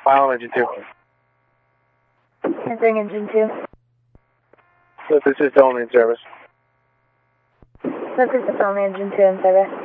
File engine 2. Answering engine 2. So this is only in service. This is only engine 2 in service.